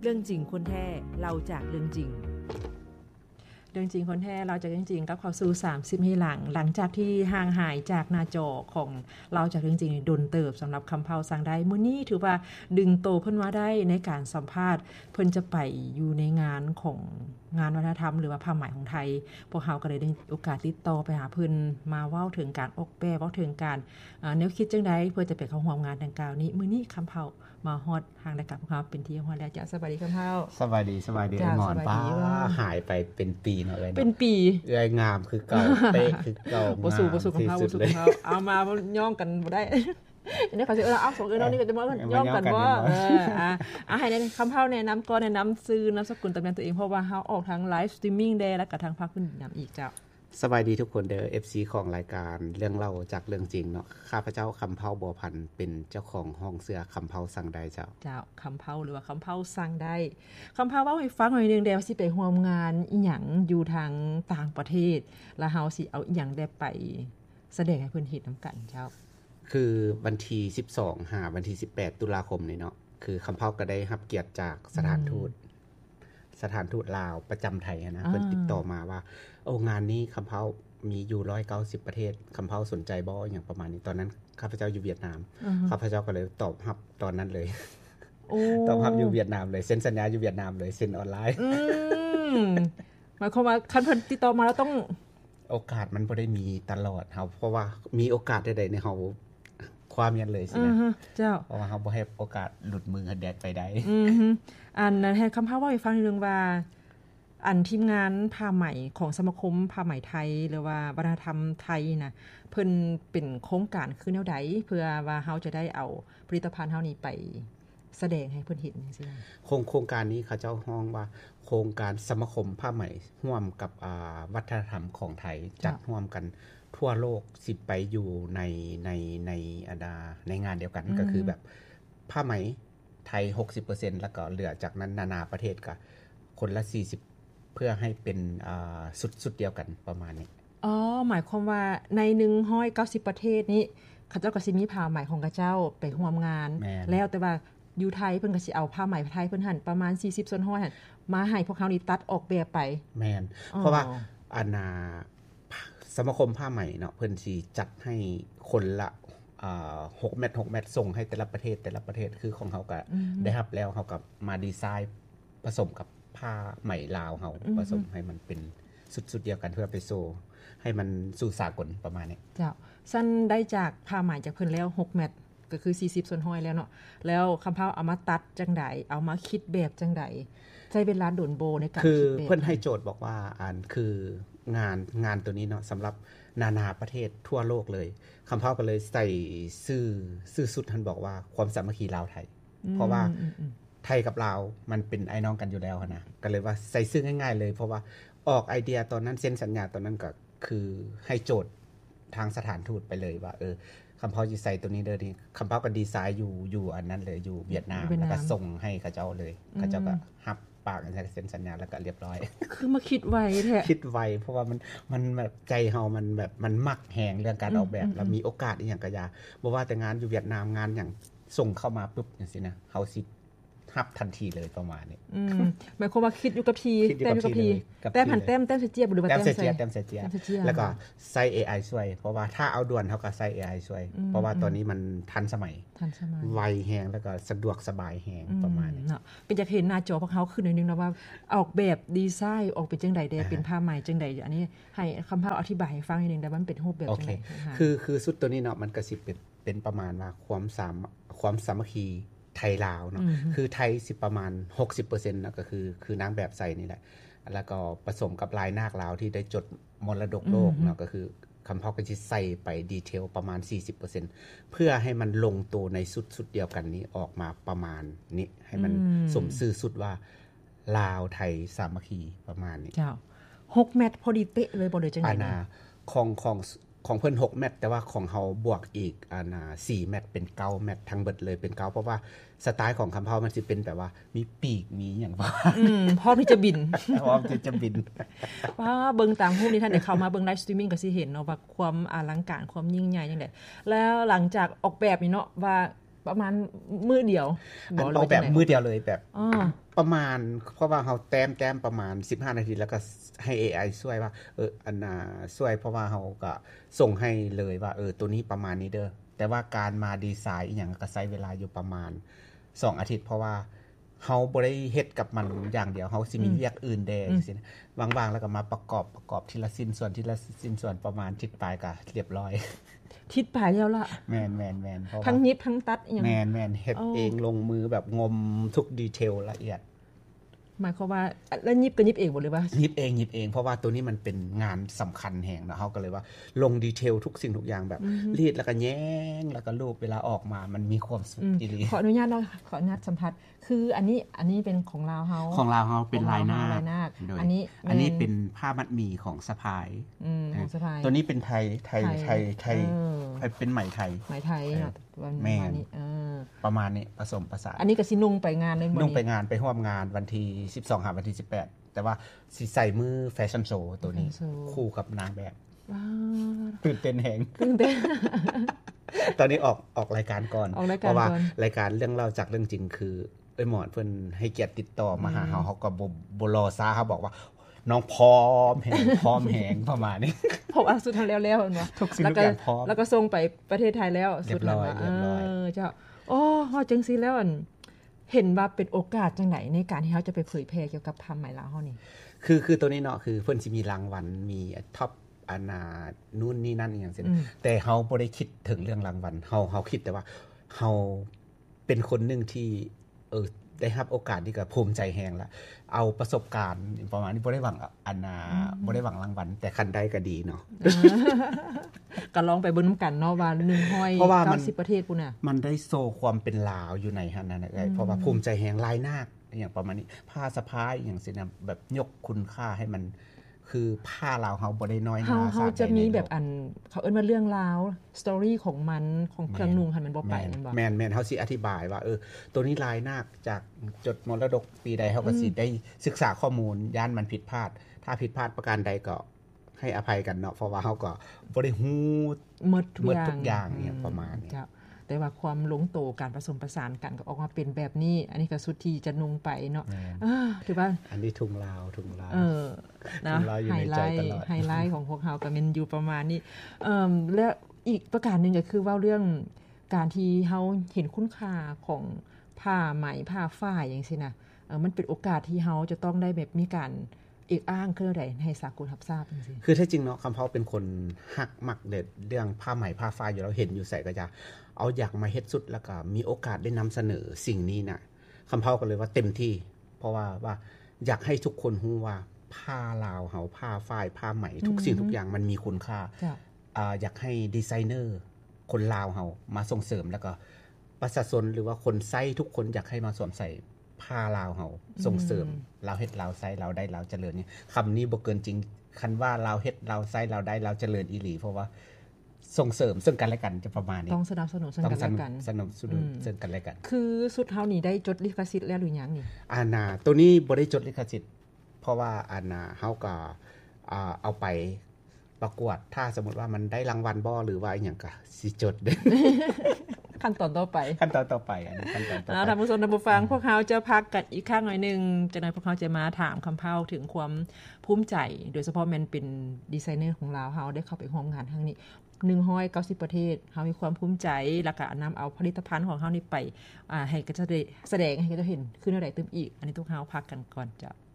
เรื่องจริงคนแท้เราจากเรื่องจริงเรื่องจริงคนแท้เราจากเรื่องจริงกับเข้าสู่30ให้หลังจากที่ห่างหายจากหน้าจอของเราจากเรื่องจริงดนเติบสำหรับคำเผาสร้างได้มื้อนี้ถือว่าดึงโตเพิ่นมาได้ในการสัมภาษณ์เพิ่นจะไปอยู่ในงานของงานวัฒนธรรมหรือว่าผ้าไหมของไทยพวกเฮาก็เลยได้โอกาสติดต่อไปหาเพิ่นมาเว้าถึงการออกแบบเว้าถึงการแนวคิดจังได๋เพื่อจะไปเข้าร่วมงานดังกล่าวนี้มื้อนี้คำเผามาฮอดทางรายการพวกเฮาเป็นที่ฮอดแล้วจ้ะสวัสดีคำเผาสวัสดีหมอนป้าหายไปเป็นปีเนาะเอ้ยเป็นปีเอ้ยงามคือเก่าเป๊ะคือเก่าบ่สู้คำเผาเอามาย่อมกันบ่ได้อันนี้เขาสิเอา2เนาะนี่ก็จะมาย่อมกันบ่ให้แนะคำเผาแนะนำก่อนแนะนำชื่อนามสกุลตำแหน่งตัวเองเพราะว่าเฮาออกทางไลฟ์สตรีมมิ่งได้แล้วก็ทางภาคพื้นนำอีกเจ้าสบายดีทุกคนเด้อ FC ของรายการเรื่องเล่าจากเรื่องจริงเนาะข้าพเจ้าคำเผาบัวพันธุ์เป็นเจ้าของห้องเสื้อคำเผาสั่งได้เจ้าคำเผาหรือว่าคำเผาสั่งได้คำเผาเว้าให้ฟังหน่อยนึงได้ว่าสิไปร่วมงานอีหยังอยู่ทางต่างประเทศแล้วเฮาสิเอาอีหยังได้ไปแสดงให้เพิ่นเห็นนํกันเจ้าคือวันที่12หาวันที่18ตุลาคมนี่เนาะคือคำเผาก็ได้รับเกียรติจากสถานทูตลาวประจำไทยนะเพิ่นติดต่อมาว่าโอ้งานนี้คำเผามีอยู่190ประเทศคำเผาสนใจบ่อย่างประมาณนี้ตอนนั้นข้าพเจ้าอยู่เวียดนามข้าพเจ้าก็เลยตอบรับตอนนั้นเลยตอบรับอยู่เวียดนามเลยเซ็นสัญญาอยู่เวียดนามเลยเซ็นออนไลน์หมายความว่าคันเพิ่นติดต่อมาแล้วต้องโอกาสมันบ่ได้มีตลอดเฮาเพราะว่ามีโอกาสใดๆในเฮาความยันเลยสินะเจ้าเพราะว่าเฮาบ่ให้โอกาสหลุดมือแดดไปได้อันนั้นให้คำเผาเว้าให้ฟังนิดนึงว่าอันทีมงานผ้าไหมของสมาคมผ้าไหมไทยหรือว่าวัฒนธรรมไทยนะเพิ่นเป็นโครงการคือแนวใดเพื่อว่าเฮาจะได้เอาผลิตภัณฑ์เฮานี้ไปแสดงให้เพิ่นเห็นจังซี่โครงการนี้เขาเจ้าฮ้องว่าโครงการสมาคมผ้าไหมร่วมกับวัฒนธรรมของไทยจัดร่วมกันทั่วโลกสิไปอยู่ในงานเดียวกันก็คือแบบผ้าไหมไทย 60% แล้วก็เหลือจากนั้นนานาประเทศก็คนละ40เพื่อให้เป็นสุดเดียวกันประมาณนี้หมายความว่าใน190ประเทศนี้เขาเจ้าก็สิมีผ้าไหมของเขาเจ้าไปร่วมงานแล้วแต่ว่าอยู่ไทยเพิ่นก็สิเอาผ้าไหมไทยเพิ่นหั่นประมาณ40ส่วน100หั่นมาให้พวกเขานี่ตัดออกแบบไปแม่นเพราะว่าสมาคมผ้าไหมเนาะเพิ่นสิจัดให้คนละ6เม็ดส่งให้แต่ละประเทศคือของเฮาก็ได้รับแล้วเฮาก็มาดีไซน์ผสมกับผ้าไหมลาวเฮาผสมให้มันเป็นสุดเดียวกันเพื่อไปโซให้มันสู่สากลประมาณนี้เจ้าสั้นได้จากผ้าไหมจากเพิ่นแล้ว6เม็ดก็คือ40ส่วน100แล้วเนาะแล้วคำเผาเอามาตัดจังได๋เอามาคิดแบบจังได๋ใช้เวลาโดนโบในการคิดแบบคือเพิ่นให้โจทย์บอกว่าคืองานตัวนี้เนาะสำหรับนานาประเทศทั่วโลกเลยคำเผาก็เลยใส่ชื่อสุดท่านบอกว่าความสามัคคีลาวไทยเพราะว่าไทยกับลาวมันเป็นไอ้น้องกันอยู่แล้วนะก็เลยว่าใส่ชื่อง่ายๆเลยเพราะว่าออกไอเดียตอนนั้นเซ็นสัญญาตอนนั้นก็คือให้โจทย์ทางสถานทูตไปเลยว่าคำเผาสิใส่ตัวนี้เด้อนี่คำเผาก็ดีไซน์อยู่อันนั้นเลยอยู่เวียดนามแล้วก็ส่งให้เขาเจ้าเลยเขาเจ้าก็รับปากเซ็นสัญญาแล้วก็เรียบร้อยคือมาคิดไวแท้คิดไวเพราะว่ามันแบบใจเฮามันแบบมันมักแฮงเรื่องการออกแบบแล้วมีโอกาสอีหยังก็อย่าบ่ว่าแต่งานอยู่เวียดนามงานหยังส่งเข้ามาปึ๊บจังซี่นะเฮาสิรับทันทีเลยประมาณนี้หมายความว่าคิดอยู่กับทีแต้มอยู่กับทีแต้มหันแต้มใส่เจี๊ยบหรือว่าแต้มใส่แล้วก็ใส่ AI ช่วยเพราะว่าถ้าเอาด่วนเฮาก็ใส่ AI ช่วยเพราะว่าตอนนี้มันทันสมัยไวแฮงแล้วก็สะดวกสบายแฮงประมาณนี้เนาะเป็นจักเห็นหน้าจอพวกเฮาขึ้นหน่อยนึงนะว่าออกแบบดีไซน์ออกเป็นจังได๋เป็นผ้าไหมจังได๋อันนี้ให้คำเผาอธิบายให้ฟังนิดนึงได้มันเป็นรูปแบบจังได๋คือสุดตัวนี้เนาะมันก็สิเป็นประมาณว่าความสามัคคีไทยลาวเนาะคือไทยสิประมาณ 60% นะก็คือนางแบบใส่นี่แหละแล้วก็ผสมกับลายนาคลาวที่ได้จดมรดกโลกเนาะก็คือคำเผาก็สิใส่ไปดีเทลประมาณ 40% เพื่อให้มันลงตัวในสุดเดียวกันนี้ออกมาประมาณนี้ให้มันสมชื่อสุดว่าลาวไทยสามัคคีประมาณนี้เจ้า6เม็ดพอดีเป๊ะเลยบ่ได้จังได๋ของเพิ่น6เม็ดแต่ว่าของเฮาบวกอีก4เม็ดเป็น9เม็ดทั้งเบิดเลยเป็น9เพราะว่าสไตล์ของคำเผามันสิเป็นแบบว่ามีปีกมีหยังว่าพร้อมที่จะบินว่าเบิ่งตามรูปนี้ท่านได้เข้ามาเบิ่งไลฟ์สตรีมมิ่งก็สิเห็นเนาะว่าความอลังการความยิ่งใหญ่จังได๋แล้วหลังจากออกแบบนี่เนาะว่าประมาณมื้อเดียวออกแบบมื้อเดียวเลยแบบประมาณเพราะว่าเฮาแต้มประมาณ15นาทีแล้วก็ให้ AI ช่วยว่าอันน่ะช่วยเพราะว่าเฮาก็ส่งให้เลยว่าตัวนี้ประมาณนี้เด้อแต่ว่าการมาดีไซน์อีหยังก็ใช้เวลาอยู่ประมาณ2อาทิตย์เพราะว่าเฮาบ่ได้เฮ็ดกับมันอย่างเดียวเฮาสิมีเวียกอื่นแดจังซี่ว่างๆแล้วก็มาประกอบทีละชิ้นส่วนประมาณทิศปลายก็เรียบร้อยทิศปลายแล้วล่ะแม่นๆเพราะทั้งยิบทั้งตัดอีหยังแม่นๆเฮ็ดเองลงมือแบบงมทุกดีเทลละเอียดหมายความว่าแล้วยิบก็ยิบเองบ่เลยว่ายิบเองเพราะว่าตัวนี้มันเป็นงานสำคัญแห่งนะเฮาก็เลยว่าลงดีเทลทุกสิ่งทุกอย่างแบบรีดแล้วก็แย้งแล้วก็รูปเวลาออกมามันมีความสุขอีหลีขออนุญาตเนาะขออนุญาตสัมภาษณ์คืออันนี้เป็นของลาวเฮาเป็นลายนาคอันนี้เป็นผ้ามัดหมี่ของสะพายของสะพายตัวนี้เป็นไทยเป็นไหมไทยเนาะประมาณนี้ประมาณนี้ผสมผสานอันนี้ก็สินุ่งไปงานเลยบ่นุ่งไปงานไปร่วมงานวันที่12หาวันที่18แต่ว่าสิใส่มือแฟชั่นโชว์ตัวนี้คู่กับนางแบบตื่นเต้นแฮงตอนนี้ออกรายการก่อนเพราะว่ารายการเรื่องเล่าจากเรื่องจริงคือหมอนเพิ่นให้เกียรติติดต่อมาหาเฮาก็บ่รอซ่าเขาบอกว่าน้องพร้อมแหงประมาณนี้พบสุดท้ายแล้วเห็นบ่แล้วก็ส่งไปประเทศไทยแล้วสุดแล้วเจ้าโอ้ฮอดจังซี่แล้วเห็นว่าเป็นโอกาสจังได๋ในการที่เฮาจะไปเผยแพร่เกี่ยวกับผ้าไหมลาวเฮานี่คือตัวนี้เนาะคือเพิ่นสิมีรางวัลมีท็อปอานานู่นนี่นั่นอีหยังซี่แต่เฮาบ่ได้คิดถึงเรื่องรางวัลเฮาคิดแต่ว่าเฮาเป็นคนนึงที่ได้รับโอกาสที่ก็ภูมิใจแฮงละเอาประสบการณ์ประมาณนี้บ่ได้หวังบ่ได้หวังรางวัลแต่คันได้ก็ดีเนาะก็ลองไปเบิ่งนำกันเนาะว่า190ประเทศพุ่นน่ะมันได้โชว์ความเป็นลาวอยู่ในหั่นน่ะเพราะว่าภูมิใจแฮงลายนาคอย่างประมาณนี้ผ้าสะพายอย่างซี่นะแบบยกคุณค่าให้มันคือผ้าลาวเฮาบ่ได้น้อยหน้าเฮาจะมีแบบเขาเอิ้นว่าเรื่องราวสตอรี่ของมันของเครื่องนุ่งหั่นมันบ่ไปแม่นบ่แม่นเฮาสิอธิบายว่าตัวนี้ลายนาคจากจดมรดกปีใดเฮาก็สิได้ศึกษาข้อมูลย่านมันผิดพลาดถ้าผิดพลาดประการใดก็ให้อภัยกันเนาะเพราะว่าเฮาก็บ่ได้ฮู้หมดทุกอย่างอย่างประมาณนี้แต่ว่าความลงโตการผสมผสานกันก็ออกมาเป็นแบบนี้อันนี้ก็สุดที่จะนุ่งไปเนาะถือว่าอันนี้ทุ่งลาวนะไฮไลท์ของพวกเฮาก็แม่นอยู่ประมาณนี้และอีกประการนึงก็คือว่าเรื่องการที่เฮาเห็นคุณค่าของผ้าไหมผ้าฝ้ายจังซี่นะมันเป็นโอกาสที่เฮาจะต้องได้แบบมีการเอกอ้างคือใดให้สากลรับทราบจังซี่คือแท้จริงเนาะคำเฮาเป็นคนฮักมักเด็ดเรื่องผ้าไหมผ้าฝ้ายอยู่แล้วเห็นอยู่ไสก็จะเอาอยากมาเฮ็ดสุดแล้วก็มีโอกาสได้นำเสนอสิ่งนี้น่ะคำเฮาก็เลยว่าเต็มที่เพราะว่าอยากให้ทุกคนรู้ว่าผ้าลาวเฮาผ้าฝ้ายผ้าไหมทุกสิ่งทุกอย่างมันมีคุณค่าอยากให้ดีไซเนอร์คนลาวเฮามาส่งเสริมแล้วก็ประชาชนหรือว่าคนใช้ทุกคนอยากให้มาสวมใส่ผ้าลาวเฮาส่งเสริมลาวเฮ็ดลาวใช้ลาวได้ลาวเจริญนี่คำนี้บ่เกินจริงคันว่าลาวเฮ็ดลาวใช้ลาวได้ลาวเจริญอีหลีเพราะว่าส่งเสริมซึ่งกันและกันจะประมาณนี้ต้องสนับสนุนซึ่งกันและกันสนับสนุนซึ่งกันและกันคือสุดเฮานี่ได้จดลิขสิทธิ์แล้วหรือยังนี่ตัวนี้บ่ได้จดลิขสิทธิ์เพราะว่าเฮาก็เอาไปประกวดถ้าสมมุติว่ามันได้รางวัลบ่หรือว่าอีหยังก็สิจดขั้นตอนต่อไปอันนี้ขั้นตอนต่อไปท่านผู้ชมท่านผู้ฟังพวกเฮาจะพักกันอีกครั้งหน่อยนึงจังได๋พวกเฮาจะมาถามคำเผาถึงความภูมิใจโดยเฉพาะแม่นเป็นดีไซเนอร์ของลาวเฮาได้เข้าไปร่วมงานครั้งนี้190ประเทศเฮามีความภูมิใจแล้วก็นำเอาผลิตภัณฑ์ของเฮานี่ไปให้ก็จะได้แสดงให้ก็จะเห็นขึ้นได้ตึมอีกอันนี้ทุกเฮาพักกันก่อนจ้ะ